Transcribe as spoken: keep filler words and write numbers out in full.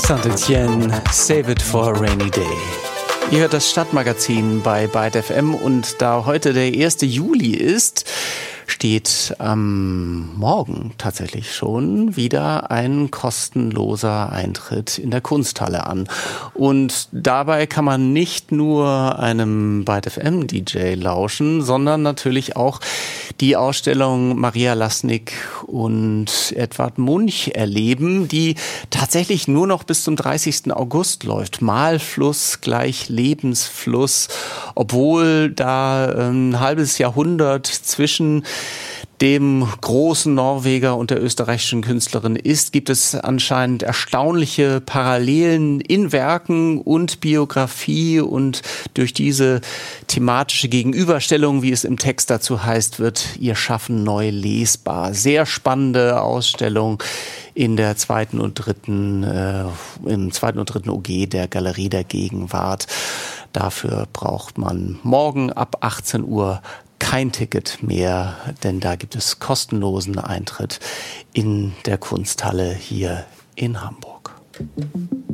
Saint-Etienne, Save It for a Rainy Day. Ihr hört das Stadtmagazin bei Byte F M und da heute der erste Juli ist, steht am Morgen tatsächlich schon wieder ein kostenloser Eintritt in der Kunsthalle an. Und dabei kann man nicht nur einem Byte F M D J lauschen, sondern natürlich auch die Ausstellung Maria Lasnik und Edvard Munch erleben, die tatsächlich nur noch bis zum dreißigsten August läuft. Malfluss gleich Lebensfluss, obwohl da ein halbes Jahrhundert zwischen dem großen Norweger und der österreichischen Künstlerin ist, gibt es anscheinend erstaunliche Parallelen in Werken und Biografie, und durch diese thematische Gegenüberstellung, wie es im Text dazu heißt, wird ihr Schaffen neu lesbar. Sehr spannende Ausstellung in der zweiten und dritten, äh, im zweiten und dritten O G der Galerie der Gegenwart. Dafür braucht man morgen ab achtzehn Uhr kein Ticket mehr, denn da gibt es kostenlosen Eintritt in der Kunsthalle hier in Hamburg.